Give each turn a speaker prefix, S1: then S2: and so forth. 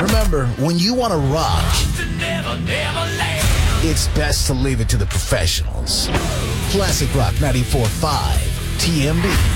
S1: Remember, when you want to rock, it's best to leave it to the professionals. Classic Rock 94.5 TMB.